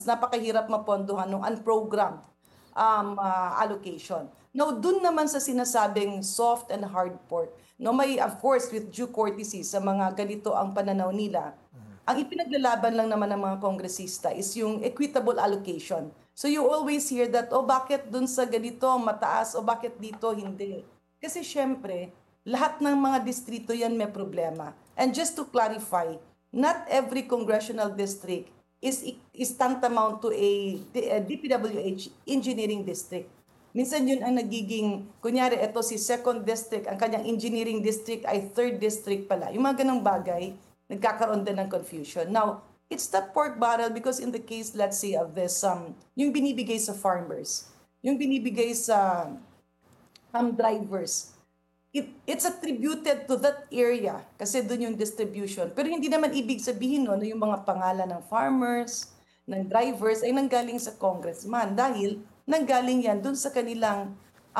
napakahirap mapondohan ng unprogrammed allocation. Now, dun naman sa sinasabing soft and hard pork, no, may of course with due courtesy sa mga ganito ang pananaw nila, ang ipinaglalaban lang naman ng mga kongresista is yung equitable allocation. So you always hear that, oh bakit dun sa ganito mataas o bakit dito hindi? Kasi syempre, lahat ng mga distrito yan may problema. And just to clarify, not every congressional district is tantamount to a DPWH engineering district. Minsan yun ang nagiging, kunyari, ito si second district, ang kanyang engineering district ay third district pala. Yung mga ganong bagay, nagkakaroon din ng confusion. Now, it's that pork barrel because in the case, let's say, of this, yung binibigay sa farmers, yung binibigay sa drivers, it's attributed to that area kasi doon yung distribution. Pero hindi naman ibig sabihin no, na yung mga pangalan ng farmers, ng drivers ay nanggaling sa congressman dahil nanggaling yan doon sa kanilang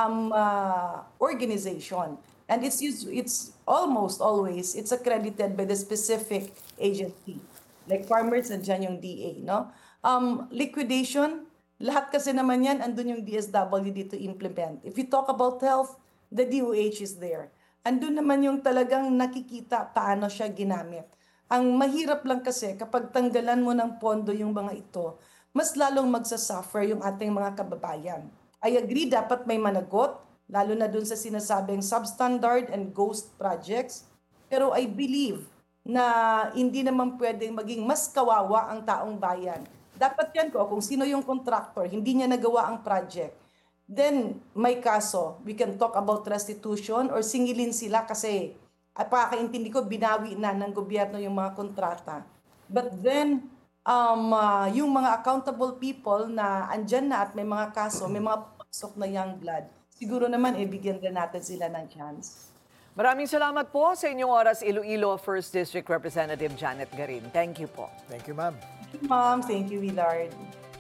organization. And it's almost always, it's accredited by the specific agency. Like farmers, nandiyan yung DA, no? Liquidation, lahat kasi naman yan, andun yung DSWD to implement. If you talk about health, the DOH is there. Andun naman yung talagang nakikita paano siya ginamit. Ang mahirap lang kasi kapag tanggalan mo ng pondo yung mga ito, mas lalong magsasuffer yung ating mga kababayan. I agree, dapat may managot, lalo na dun sa sinasabing substandard and ghost projects. Pero I believe na hindi naman pwedeng maging mas kawawa ang taong bayan. Dapat yan ko, kung sino yung contractor, hindi niya nagawa ang project, then may kaso. We can talk about restitution or singilin sila kasi at pakakaintindi ko, binawi na ng gobyerno yung mga kontrata. But then, yung mga accountable people na andyan na at may mga kaso, may mga pasok na young blood, siguro naman bigyan din natin sila ng chance. Maraming salamat po sa inyong oras, Iloilo 1st District Representative Janet Garin. Thank you po. Thank you, ma'am. Thank you, Ma'am. Thank you, Willard.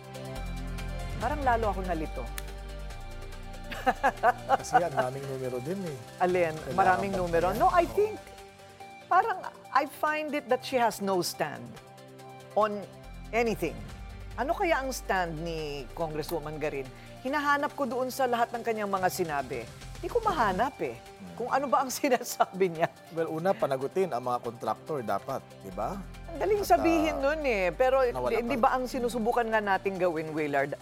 Parang lalo ako nalito. Kasi yan, maraming numero din eh. Alin, Kailangan maraming pa numero. kaya? No, I think, parang I find it that she has no stand on anything. Ano kaya ang stand ni Congresswoman Garin? Hinahanap ko doon sa lahat ng kanyang mga sinabi. Hindi ko mahanap eh. Kung ano ba ang sinasabi niya. Well, una, panagutin ang mga contractor dapat, di ba? Ang daling sabihin nun eh. Pero nawala di pa. ba ang sinusubukan nga natin gawin, Willard?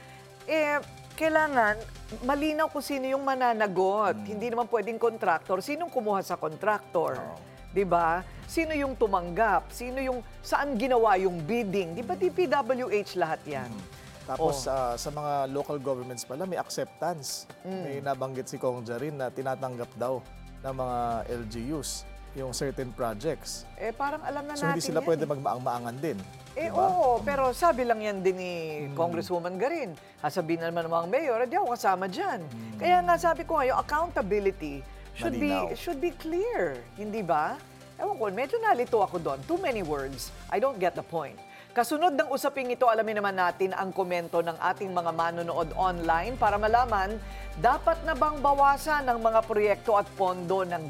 Kailangan malinaw kung sino yung mananagot. Hindi naman pwedeng contractor. Sinong kumuha sa contractor? Di ba? Sino yung tumanggap? Sino yung saan ginawa yung bidding? Di ba DPWH lahat yan? Tapos sa mga local governments pala, may acceptance. May nabanggit si Kong Jarin na tinatanggap daw ng mga LGUs yung certain projects. Parang alam na So natin hindi sila yan pwede eh. magmaang-maangan din. Diba? Oo, pero sabi lang yan din ni Congresswoman Garin. Sasabihin naman ng mga mayor, di ako kasama dyan. Kaya nga sabi ko ngayon, accountability Malinaw. should be clear. Hindi ba? Ewan ko, medyo nalito ako doon. Too many words. I don't get the point. Kasunod ng usaping ito, alamin naman natin ang komento ng ating mga manonood online para malaman, dapat na bang bawasan ang mga proyekto at pondo ng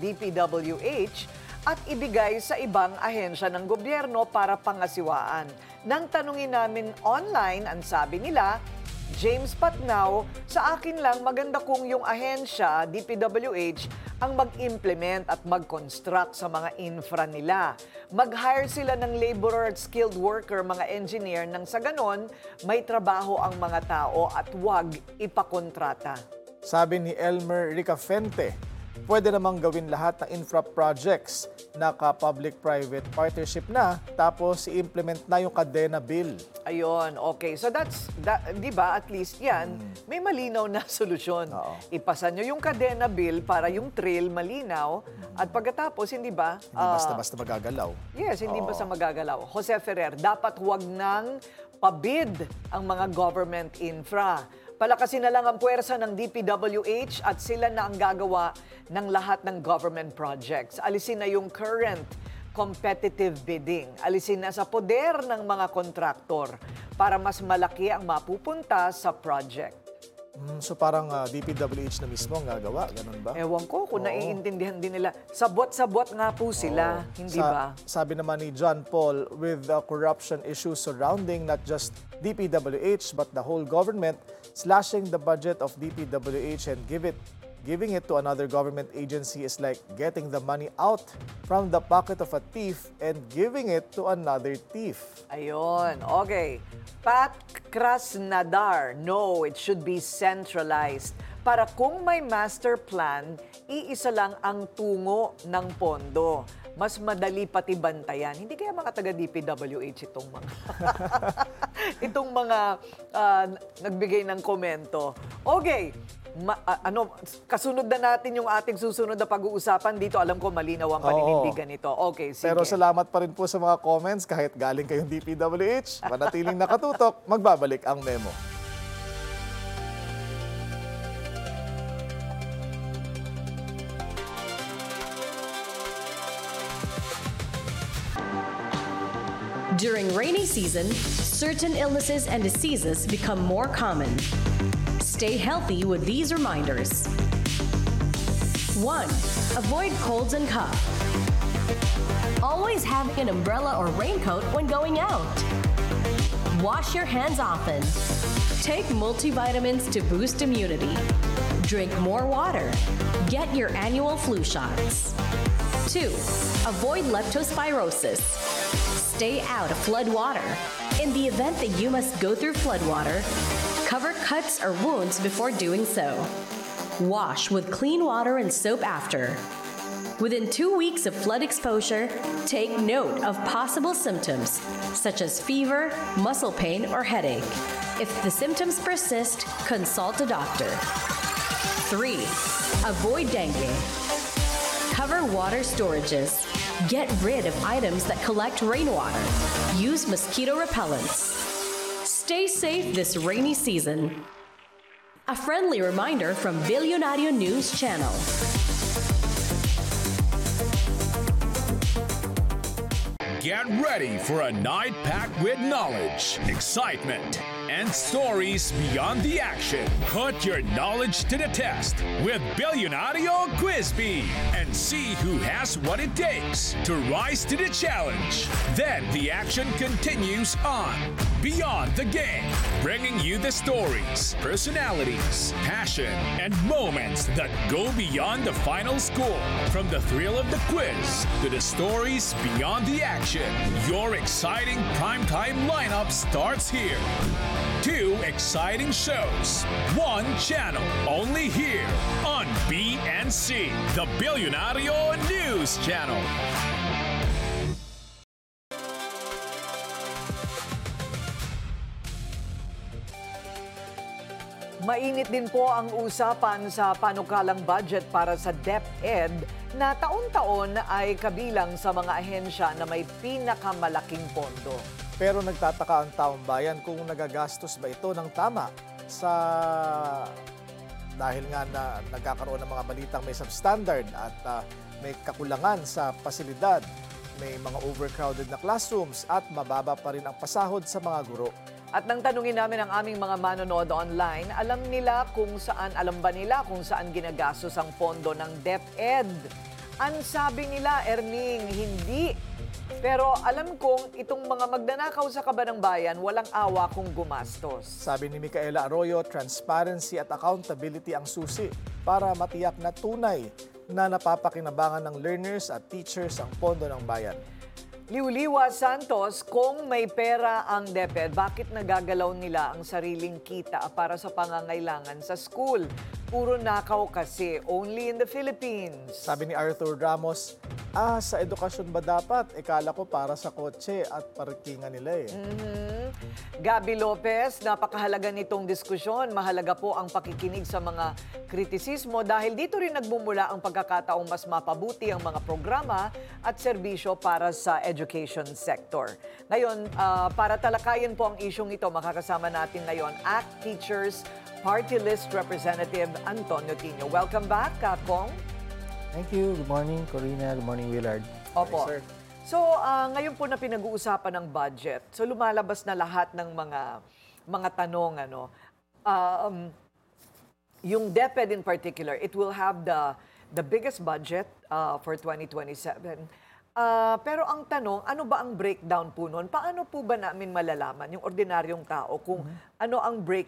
DPWH at ibigay sa ibang ahensya ng gobyerno para pangasiwaan. Nang tanungin namin online, ang sabi nila, James Patnaw, sa akin lang maganda kung yung ahensya, DPWH, ang mag-implement at mag-construct sa mga infra nila. Mag-hire sila ng laborer at skilled worker, mga engineer, nang sa ganon, may trabaho ang mga tao at huwag ipakontrata. Sabi ni Elmer Ricafente, pwede namang gawin lahat ng infra projects na ka-public-private partnership na, tapos i-implement na yung kadena bill. Ayun, okay. So di ba, at least yan, may malinaw na solusyon. Oo. Ipasa nyo yung kadena bill para yung trail malinaw, at pagkatapos, hindi ba? Hindi basta-basta magagalaw. Yes, hindi Oo. basta magagalaw. Jose Ferrer, dapat huwag nang pabid ang mga government infra. Palakasin na lang ang puwersa ng DPWH at sila na ang gagawa ng lahat ng government projects. Alisin na yung current competitive bidding. Alisin na sa poder ng mga kontraktor para mas malaki ang mapupunta sa project. So parang DPWH na mismo ang gagawa, ganun ba? Ewan ko kung Oo. naiintindihan din nila. Sabot-sabot nga po sila, hindi ba? Sabi naman ni John Paul, with the corruption issues surrounding not just DPWH but the whole government, slashing the budget of DPWH and giving it to another government agency is like getting the money out from the pocket of a thief and giving it to another thief. Ayun, okay. Pat Krasnadar, no, it should be centralized. Para kung may master plan, iisa lang ang tungo ng pondo. Mas madali pati bantayan. Hindi kaya mga taga-DPWH itong mga itong mga nagbigay ng komento. Okay, kasunod na natin yung ating susunod na pag-uusapan dito. Alam ko malinaw ang paninindigan nito. Okay, sige. Pero salamat pa rin po sa mga comments kahit galing kayong DPWH. Manatiling nakatutok, magbabalik ang memo. During rainy season, certain illnesses and diseases become more common. Stay healthy with these reminders. 1. Avoid colds and cough. Always have an umbrella or raincoat when going out. Wash your hands often. Take multivitamins to boost immunity. Drink more water. Get your annual flu shots. 2. Avoid leptospirosis. Stay out of flood water. In the event that you must go through flood water, cover cuts or wounds before doing so. Wash with clean water and soap after. Within 2 weeks of flood exposure, take note of possible symptoms such as fever, muscle pain, or headache. If the symptoms persist, consult a doctor. 3. Avoid dengue. Cover water storages. Get rid of items that collect rainwater. Use mosquito repellents. Stay safe this rainy season. A friendly reminder from Billionario News Channel. Get ready for a night packed with knowledge, excitement, and stories beyond the action. Put your knowledge to the test with Billionario Quiz Bee and see who has what it takes to rise to the challenge. Then the action continues on Beyond the Game, bringing you the stories, personalities, passion, and moments that go beyond the final score. From the thrill of the quiz to the stories beyond the action, your exciting primetime lineup starts here. 2 exciting shows, 1 channel, only here on BNC, the Billionario News Channel. Mainit din po ang usapan sa panukalang budget para sa DepEd na taon-taon ay kabilang sa mga ahensya na may pinakamalaking pondo. Pero nagtataka ang taong bayan kung nagagastos ba ito ng tama dahil nga na nagkakaroon ng mga balitang may substandard at may kakulangan sa pasilidad, may mga overcrowded na classrooms at mababa pa rin ang pasahod sa mga guro. At nang tanungin namin ang aming mga manonood online, alam ba nila kung saan ginagastos ang pondo ng DepEd? Ang sabi nila, Erning, hindi. Pero alam kong itong mga magnanakaw sa kaban ng bayan, walang awa kung gumastos. Sabi ni Micaela Arroyo, transparency at accountability ang susi para matiyak na tunay na napapakinabangan ng learners at teachers ang pondo ng bayan. Liuliwa Santos, kung may pera ang DepEd, bakit nagagalaw nila ang sariling kita para sa pangangailangan sa school? Puro nakaw kasi, only in the Philippines. Sabi ni Arthur Ramos, sa edukasyon ba dapat? Ikala ko para sa kotse at parkingan nila eh. Gabi Lopez, napakahalaga nitong diskusyon. Mahalaga po ang pakikinig sa mga kritisismo dahil dito rin nagmumula ang pagkakataong mas mapabuti ang mga programa at serbisyo para sa education sector. Ngayon, para talakayin po ang isyong ito, makakasama natin ngayon ACT Teachers Party List Representative Antonio Tino. Welcome back, Kong. Thank you. Good morning, Corina. Good morning, Willard. Opo. Sir. So, ngayon po na pinag-uusapan ng budget. So, lumalabas na lahat ng mga tanong. yung DepEd in particular, it will have the biggest budget for 2027. Pero ang tanong, ano ba ang breakdown po nun? Paano po ba namin malalaman, yung ordinaryong tao, kung ano ang